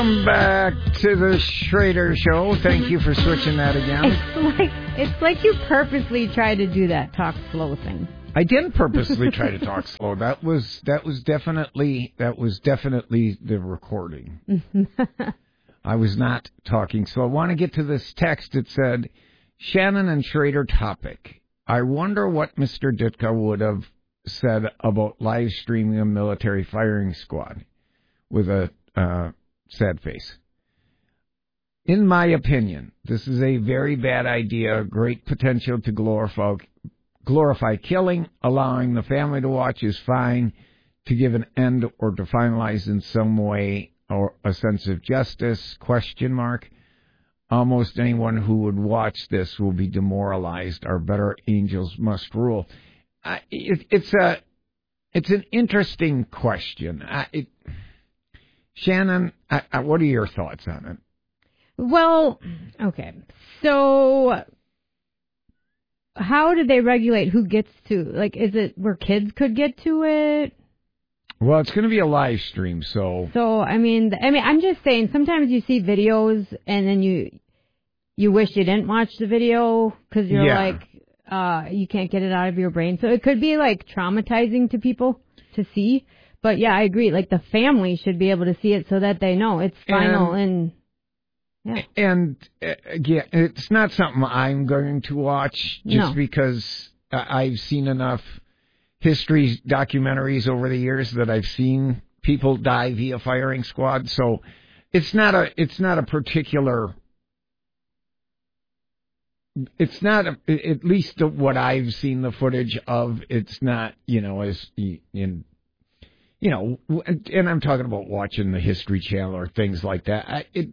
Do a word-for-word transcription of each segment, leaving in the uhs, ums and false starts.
Welcome back to the Schrader Show. Thank you for switching that again. It's like it's like you purposely tried to do that talk slow thing. I didn't purposely try to talk slow. That was that was definitely that was definitely the recording. I was not talking slow. I want to get to this text. It said, Shannon and Schrader topic. I wonder what Mister Ditka would have said about live streaming a military firing squad, with a uh, sad face. In my opinion, this is a very bad idea, great potential to glorify, glorify killing. Allowing the family to watch is fine. To give an end or to finalize in some way or a sense of justice, question mark. Almost anyone who would watch this will be demoralized. Our better angels must rule. Uh, it, it's a, it's an interesting question. Uh, it, Shannon, I, I, what are your thoughts on it? Well, okay. So, how do they regulate who gets to? Like, is it where kids could get to it? Well, it's going to be a live stream, so. So, I mean, I mean, I'm just saying. Sometimes you see videos and then you you wish you didn't watch the video because you're yeah. like, uh, you can't get it out of your brain. So it could be like traumatizing to people to see. But yeah, I agree. Like the family should be able to see it so that they know it's final and, and yeah. And uh, again, it's not something I'm going to watch just no. because uh, I've seen enough history documentaries over the years that I've seen people die via firing squad. So it's not a it's not a particular. It's not a, at least what I've seen the footage of. It's not you know as in. You know, and I'm talking about watching the History Channel or things like that. I, it,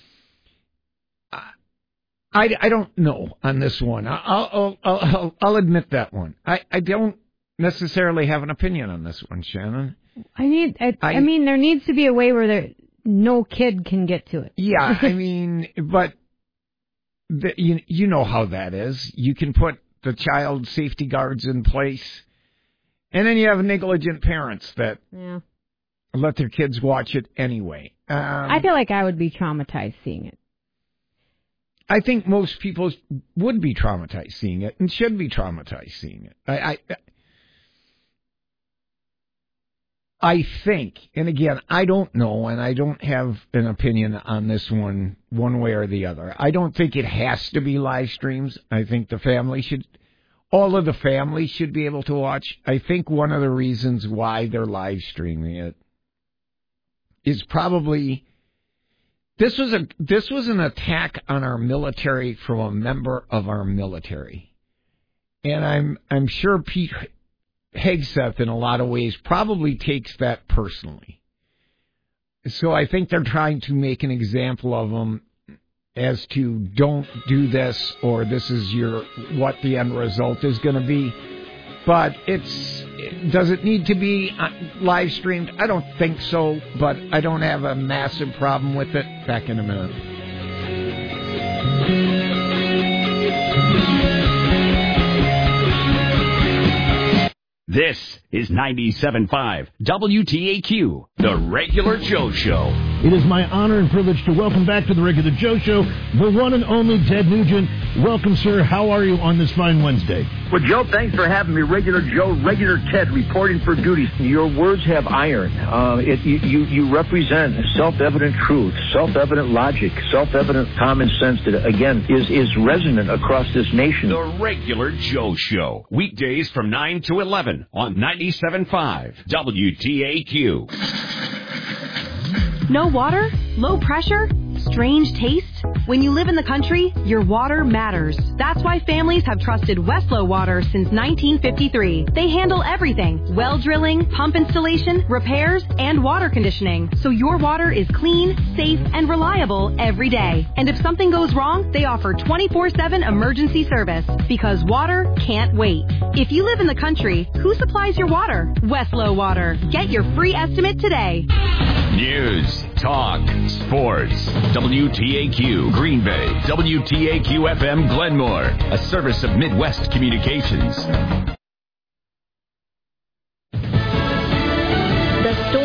I, I don't know on this one. I'll, I'll, I'll, I'll admit that one. I, I don't necessarily have an opinion on this one, Shannon. I need. I, I, I mean, there needs to be a way where there no kid can get to it. Yeah, I mean, but the, you you know how that is. You can put the child safety guards in place. And then you have negligent parents that yeah. let their kids watch it anyway. Um, I feel like I would be traumatized seeing it. I think most people would be traumatized seeing it and should be traumatized seeing it. I, I, I think, and again, I don't know, and I don't have an opinion on this one, one way or the other. I don't think it has to be live streams. I think the family should... All of the families should be able to watch. I think one of the reasons why they're live streaming it is probably this was a this was an attack on our military from a member of our military, and I'm I'm sure Pete Hegseth in a lot of ways probably takes that personally. So I think they're trying to make an example of him. As to don't do this or this is your what the end result is going to be, but it's does it need to be live streamed? I don't think so, but I don't have a massive problem with it. Back in a minute. This is ninety-seven point five W T A Q, The Regular Joe Show. It is my honor and privilege to welcome back to The Regular Joe Show, the one and only Ted Nugent. Welcome, sir. How are you on this fine Wednesday? Well, Joe, thanks for having me. Regular Joe, Regular Ted, reporting for duty. Your words have iron. Uh, it, you, you, you represent self-evident truth, self-evident logic, self-evident common sense that, again, is, is resonant across this nation. The Regular Joe Show, weekdays from nine to eleven on ninety-seven point five W T A Q. No water? Low pressure? Strange taste? When you live in the country, your water matters. That's why families have trusted Westlow Water since nineteen fifty-three. They handle everything: well drilling, pump installation, repairs, and water conditioning. So your water is clean, safe, and reliable every day. And if something goes wrong, they offer twenty-four seven emergency service, because water can't wait. If you live in the country, who supplies your water? Westlow Water. Get your free estimate today. News, talk, sports. W T A Q Green Bay. W T A Q F M Glenmore. A service of Midwest Communications. The storm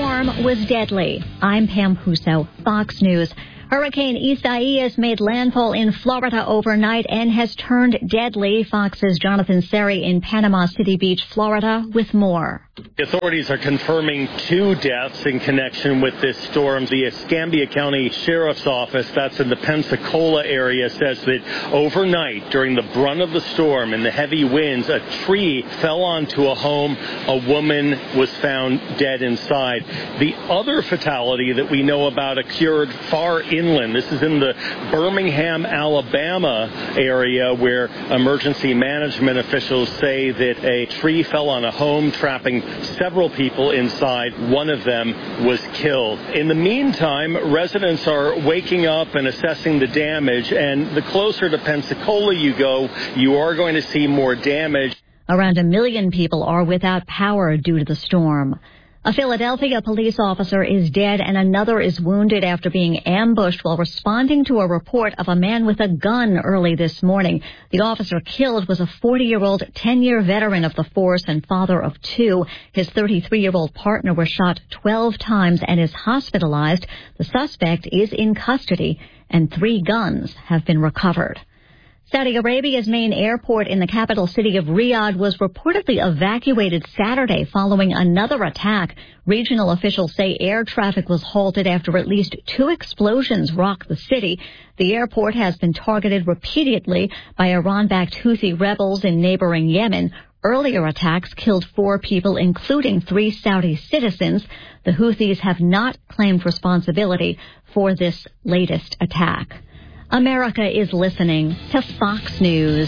was deadly. I'm Pam Huso, Fox News. Hurricane Isaias made landfall in Florida overnight and has turned deadly. Fox's Jonathan Seri in Panama City Beach, Florida, with more. Authorities are confirming two deaths in connection with this storm. The Escambia County Sheriff's Office, that's in the Pensacola area, says that overnight during the brunt of the storm and the heavy winds, a tree fell onto a home. A woman was found dead inside. The other fatality that we know about occurred far inland. This is in the Birmingham, Alabama area, where emergency management officials say that a tree fell on a home, trapping several people inside. One of them was killed. In the meantime, residents are waking up and assessing the damage, and the closer to Pensacola you go, you are going to see more damage. Around a million people are without power due to the storm. A Philadelphia police officer is dead and another is wounded after being ambushed while responding to a report of a man with a gun early this morning. The officer killed was a forty-year-old, ten-year veteran of the force and father of two. His thirty-three-year-old partner was shot twelve times and is hospitalized. The suspect is in custody and three guns have been recovered. Saudi Arabia's main airport in the capital city of Riyadh was reportedly evacuated Saturday following another attack. Regional officials say air traffic was halted after at least two explosions rocked the city. The airport has been targeted repeatedly by Iran-backed Houthi rebels in neighboring Yemen. Earlier attacks killed four people, including three Saudi citizens. The Houthis have not claimed responsibility for this latest attack. America is listening to Fox News.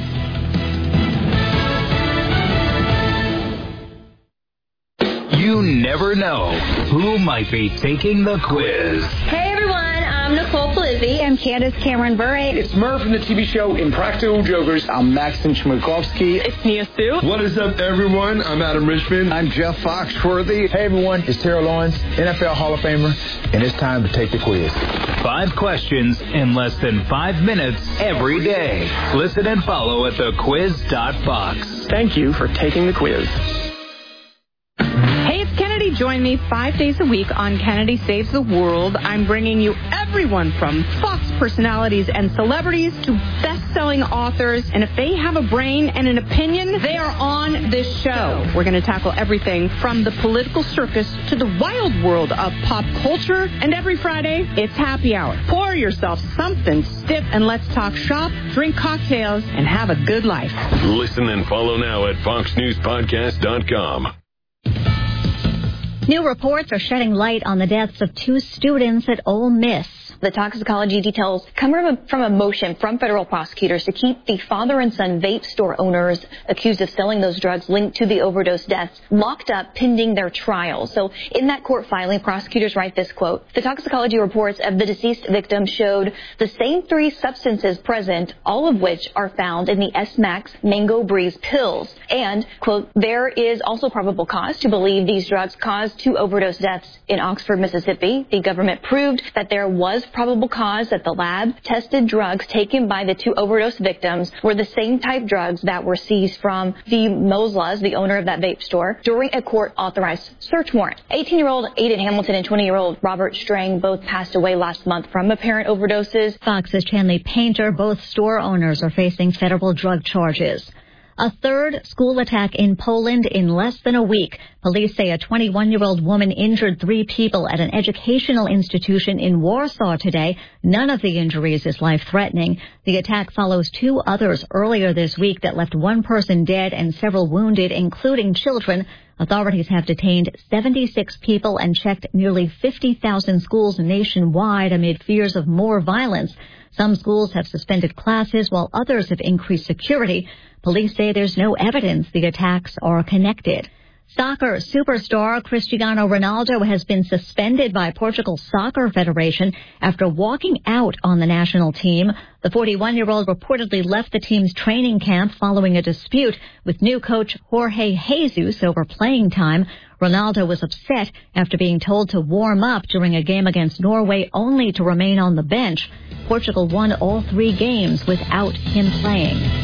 You never know who might be taking the quiz. Hey everyone, I'm Nicole Polizzi. I'm Candace Cameron Bure. It's Murph from the T V show Impractical Jokers. I'm Maxim Chmerkovsky. It's Nia Sue. What is up, everyone? I'm Adam Richmond. I'm Jeff Foxworthy. Hey everyone, it's Terrell Lawrence, N F L Hall of Famer, and it's time to take the quiz. Five questions in less than five minutes every day. Listen and follow at the quiz dot fox. Thank you for taking the quiz. Hey, it's Kennedy. Join me five days a week on Kennedy Saves the World. I'm bringing you everyone from Fox personalities and celebrities to best-selling authors. And if they have a brain and an opinion, they are on this show. We're going to tackle everything from the political circus to the wild world of pop culture. And every Friday, it's happy hour. Pour yourself something stiff and let's talk shop, drink cocktails, and have a good life. Listen and follow now at fox news podcast dot com. New reports are shedding light on the deaths of two students at Ole Miss. The toxicology details come from a, from a motion from federal prosecutors to keep the father and son vape store owners accused of selling those drugs linked to the overdose deaths locked up pending their trial. So in that court filing, prosecutors write this quote: the toxicology reports of the deceased victim showed the same three substances present, all of which are found in the S-Max Mango Breeze pills. And, quote, there is also probable cause to believe these drugs caused two overdose deaths in Oxford, Mississippi. The government proved that there was probable cause that the lab tested drugs taken by the two overdose victims were the same type drugs that were seized from the Moslas, the owner of that vape store, during a court-authorized search warrant. eighteen-year-old Aiden Hamilton and twenty-year-old Robert Strang both passed away last month from apparent overdoses. Fox's Chanley Painter, both store owners are facing federal drug charges. A third school attack in Poland in less than a week. Police say a twenty-one-year-old woman injured three people at an educational institution in Warsaw today. None of the injuries is life-threatening. The attack follows two others earlier this week that left one person dead and several wounded, including children. Authorities have detained seventy-six people and checked nearly fifty thousand schools nationwide amid fears of more violence. Some schools have suspended classes while others have increased security. Police say there's no evidence the attacks are connected. Soccer superstar Cristiano Ronaldo has been suspended by Portugal's Soccer Federation after walking out on the national team. The forty-one-year-old reportedly left the team's training camp following a dispute with new coach Jorge Jesus over playing time. Ronaldo was upset after being told to warm up during a game against Norway only to remain on the bench. Portugal won all three games without him playing.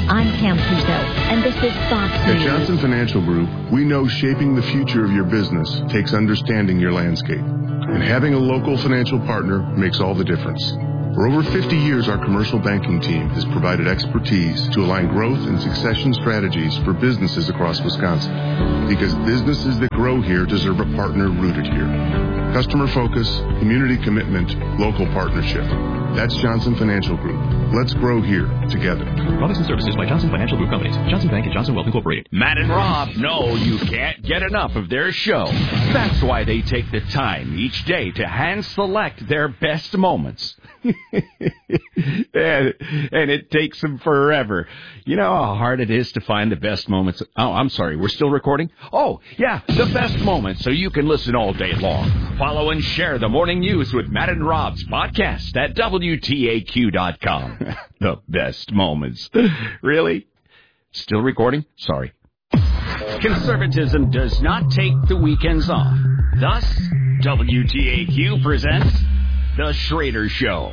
I'm Pam Puzo, and this is Fox At News. Johnson Financial Group, we know shaping the future of your business takes understanding your landscape. And having a local financial partner makes all the difference. For over fifty years, our commercial banking team has provided expertise to align growth and succession strategies for businesses across Wisconsin. Because businesses that grow here deserve a partner rooted here. Customer focus, community commitment, local partnership. That's Johnson Financial Group. Let's grow here together. Products and services by Johnson Financial Group Companies. Johnson Bank and Johnson Wealth Incorporated. Matt and Rob know you can't get enough of their show. That's why they take the time each day to hand select their best moments. and, and it takes them forever. You know how hard it is to find the best moments. Oh, I'm sorry. We're still recording? Oh, yeah, the best moments so you can listen all day long. Follow and share the morning news with Matt and Rob's podcast at W T A Q dot com. The best moments. Really? Still recording? Sorry. Conservatism does not take the weekends off. Thus, W T A Q presents The Schrader Show.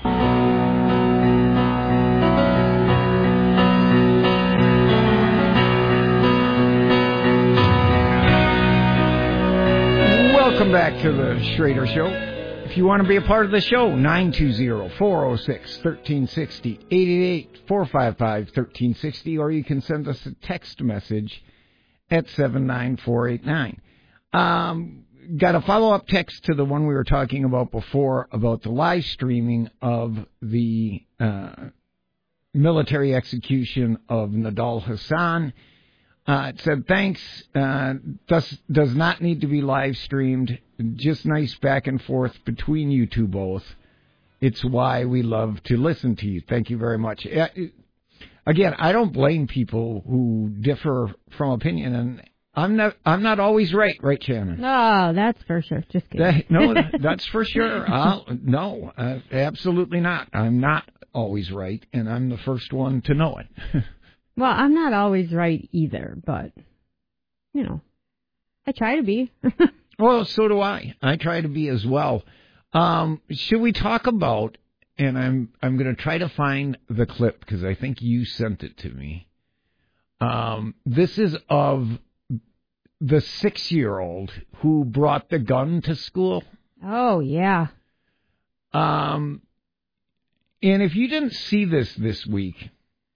Welcome back to The Schrader Show. If you want to be a part of the show, nine two zero, four oh six, one three six oh, eight eight eight, four five five, one three six oh, or you can send us a text message at seven nine four eight nine. Um, got a follow-up text to the one we were talking about before about the live streaming of the uh, military execution of Nidal Hasan. Uh, it said, thanks, uh, does, does not need to be live streamed. Just nice back and forth between you two both. It's why we love to listen to you. Thank you very much. Uh, again, I don't blame people who differ from opinion, and I'm not I'm not always right, right, Shannon? Oh, that's for sure. Just kidding. That, no, that's for sure. I'll, no, uh, absolutely not. I'm not always right, and I'm the first one to know it. Well, I'm not always right either, but, you know, I try to be. Well, so do I. I try to be as well. Um, should we talk about, and I'm I'm going to try to find the clip because I think you sent it to me. Um, this is of the six-year-old who brought the gun to school. Oh, yeah. Um, and if you didn't see this this week,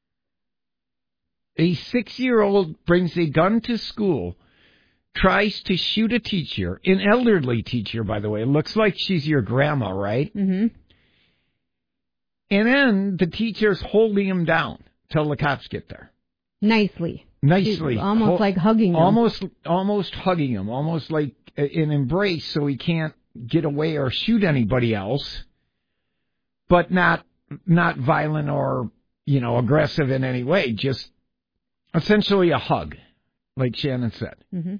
a six-year-old brings a gun to school, tries to shoot a teacher, an elderly teacher, by the way. It looks like she's your grandma, right? Mm-hmm. And then the teacher's holding him down till the cops get there. Nicely. Nicely. Almost Ho- like hugging him. Almost, almost hugging him. Almost like an embrace so he can't get away or shoot anybody else, but not not violent or, you know, aggressive in any way. Just essentially a hug, like Shannon said. Mm-hmm.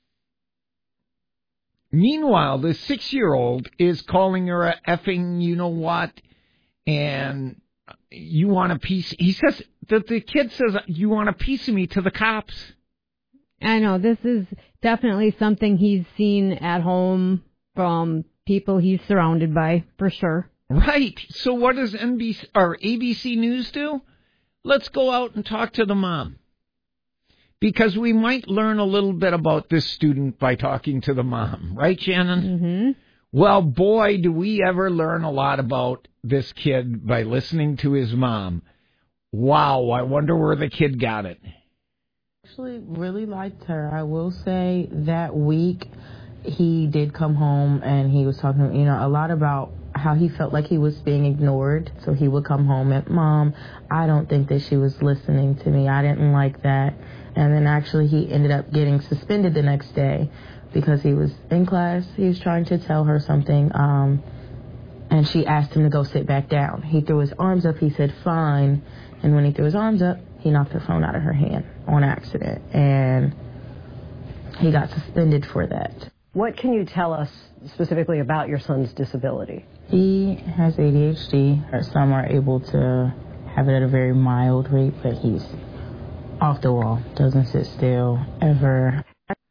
Meanwhile, the six-year-old is calling her a effing you-know-what, and you want a piece. He says that the kid says, you want a piece of me to the cops. I know. This is definitely something he's seen at home from people he's surrounded by, for sure. Right. So what does N B C or A B C News do? Let's go out and talk to the mom. Because we might learn a little bit about this student by talking to the mom. Right, Shannon? Mm-hmm. Well, boy, do we ever learn a lot about this kid by listening to his mom. Wow, I wonder where the kid got it. Actually, really liked her. I will say that week he did come home and he was talking, you know, a lot about how he felt like he was being ignored. So he would come home and, Mom, I don't think that she was listening to me. I didn't like that. And then actually he ended up getting suspended the next day because he was in class. He was trying to tell her something, um, and she asked him to go sit back down. He threw his arms up. He said, fine. And when he threw his arms up, he knocked her phone out of her hand on accident. And he got suspended for that. What can you tell us specifically about your son's disability? He has A D H D. Some are able to have it at a very mild rate, but he's off the wall, doesn't sit still, ever.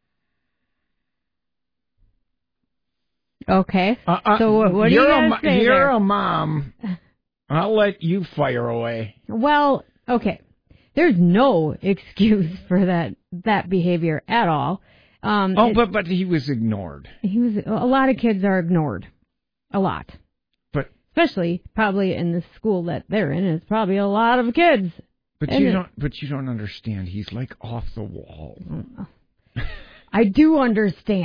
Okay. Uh, uh, so what, what do you a, guys say You're there? a mom. I'll let you fire away. Well, okay. there's no excuse for that that behavior at all. Um, oh, it, but but he was ignored. He was. A lot of kids are ignored, a lot. But especially probably in the school that they're in, it's probably a lot of kids. But and you it, don't. But you don't understand. He's like off the wall. I do understand.